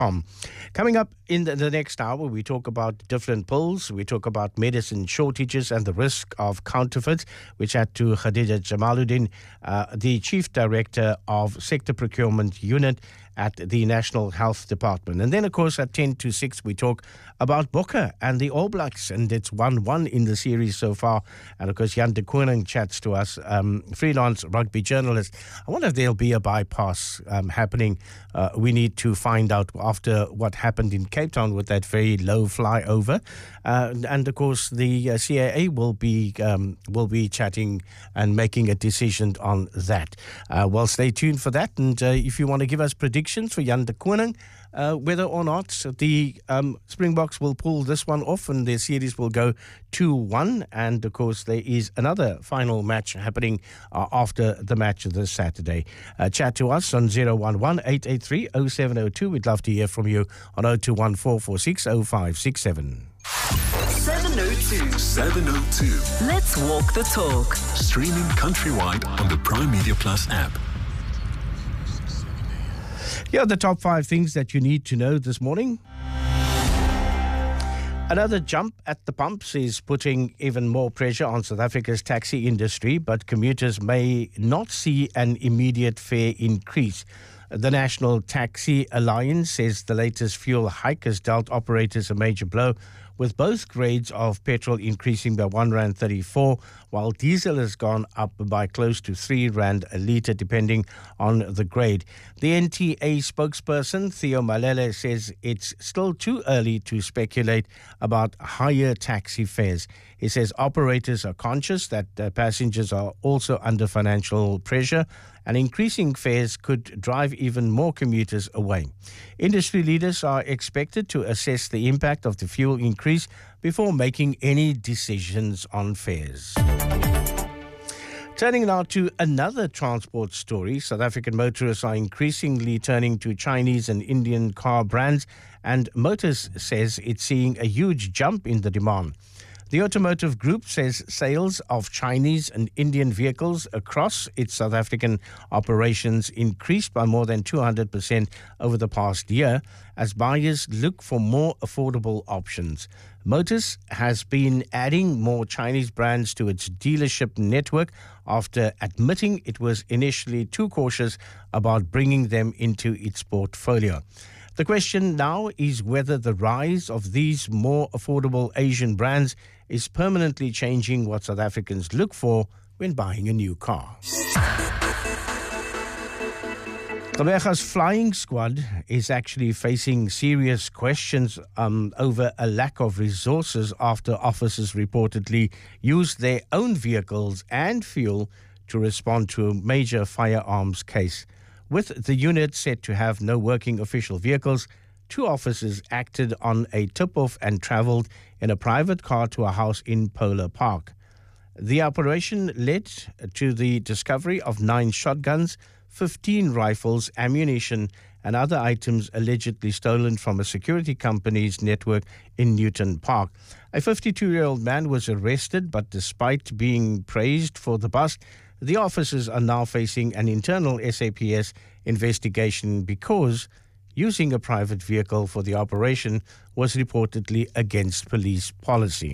Coming up in the next hour, we talk about different pills, we talk about medicine shortages and the risk of counterfeits. We chat to Khadija Jamaluddin, the Chief Director of Sector Procurement Unit at the National Health Department. And then, of course, at 10 to 6, we talk about Bokke and the All Blacks, and it's 1-1 in the series so far. And, of course, Jan de Koning chats to us, freelance rugby journalist. I wonder if there'll be a bypass happening. We need to find out after what happened in Cape Town with that very low flyover. And, of course, the CAA will be chatting and making a decision on that. Well, stay tuned for that. And if you want to give us predictions for Jan de Koning, whether or not the Springboks will pull this one off and their series will go 2-1. And, of course, there is another final match happening after the match this Saturday. Chat to us on 011-883-0702. We'd love to hear from you on 0214460567. 702. Let's walk the talk. Streaming countrywide on the Prime Media Plus app. Here are the top 5 things that you need to know this morning. Another jump at the pumps is putting even more pressure on South Africa's taxi industry, but commuters may not see an immediate fare increase. The National Taxi Alliance says the latest fuel hike has dealt operators a major blow, with both grades of petrol increasing by R1.34, while diesel has gone up by close to R3 a litre, depending on the grade. The NTA spokesperson, Theo Malele, says it's still too early to speculate about higher taxi fares. He says operators are conscious that passengers are also under financial pressure, and increasing fares could drive even more commuters away. Industry leaders are expected to assess the impact of the fuel increase before making any decisions on fares. Turning now to another transport story, South African motorists are increasingly turning to Chinese and Indian car brands, and Motors says it's seeing a huge jump in the demand. The automotive group says sales of Chinese and Indian vehicles across its South African operations increased by more than 200% over the past year as buyers look for more affordable options. Motors has been adding more Chinese brands to its dealership network after admitting it was initially too cautious about bringing them into its portfolio. The question now is whether the rise of these more affordable Asian brands is permanently changing what South Africans look for when buying a new car. Gqeberha's flying squad is actually facing serious questions over a lack of resources after officers reportedly used their own vehicles and fuel to respond to a major firearms case. With the unit set to have no working official vehicles, 2 officers acted on a tip-off and travelled in a private car to a house in Polar Park. The operation led to the discovery of 9 shotguns, 15 rifles, ammunition, and other items allegedly stolen from a security company's network in Newton Park. A 52-year-old man was arrested, but despite being praised for the bust, the officers are now facing an internal SAPS investigation because using a private vehicle for the operation was reportedly against police policy.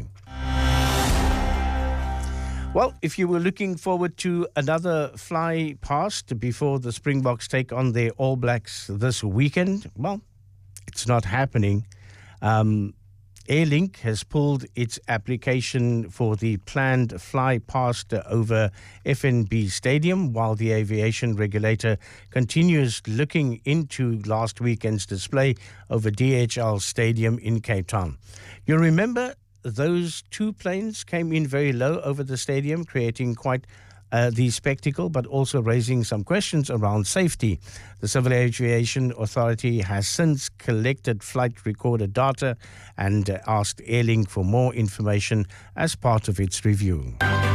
Well, if you were looking forward to another fly past before the Springboks take on their All Blacks this weekend, well, it's not happening. Airlink has pulled its application for the planned fly past over FNB Stadium, while the aviation regulator continues looking into last weekend's display over DHL Stadium in Cape Town. You'll remember those 2 planes came in very low over the stadium, creating quite the spectacle, but also raising some questions around safety. The Civil Aviation Authority has since collected flight recorder data and asked Airlink for more information as part of its review.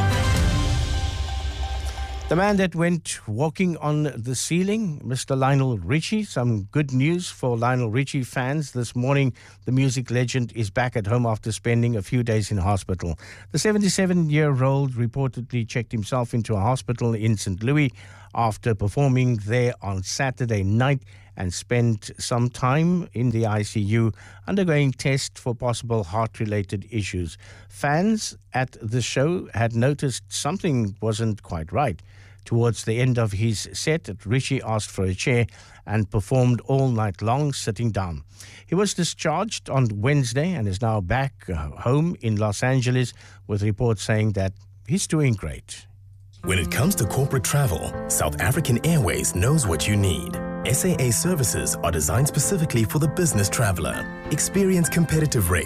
The man that went walking on the ceiling, Mr. Lionel Richie. Some good news for Lionel Richie fans. This morning, the music legend is back at home after spending a few days in hospital. The 77-year-old reportedly checked himself into a hospital in St. Louis after performing there on Saturday night and spent some time in the ICU undergoing tests for possible heart-related issues. Fans at the show had noticed something wasn't quite right. Towards the end of his set, Rishi asked for a chair and performed all night long sitting down. He was discharged on Wednesday and is now back home in Los Angeles, with reports saying that he's doing great. When it comes to corporate travel, South African Airways knows what you need. SAA services are designed specifically for the business traveler. Experience competitive rates